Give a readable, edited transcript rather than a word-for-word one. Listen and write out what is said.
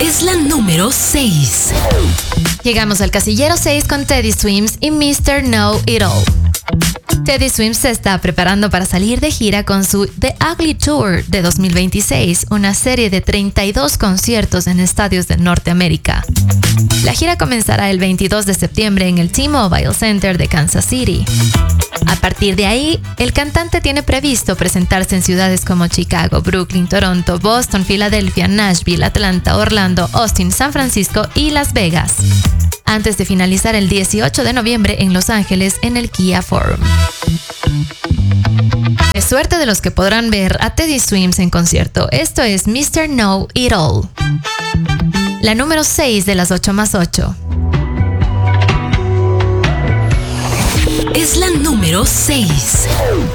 Es la número 6. Llegamos al casillero 6 con Teddy Swims y Mr. Know It All. Teddy Swims se está preparando para salir de gira con su The Ugly Tour de 2026, una serie de 32 conciertos en estadios de Norteamérica. La gira comenzará el 22 de septiembre en el T-Mobile Center de Kansas City. A partir de ahí, el cantante tiene previsto presentarse en ciudades como Chicago, Brooklyn, Toronto, Boston, Filadelfia, Nashville, Atlanta, Orlando, Austin, San Francisco y Las Vegas, antes de finalizar el 18 de noviembre en Los Ángeles en el Kia Forum. Es suerte de los que podrán ver a Teddy Swims en concierto. Esto es Mr. Know It All. La número 6 de las 8 más 8. Es la número 6.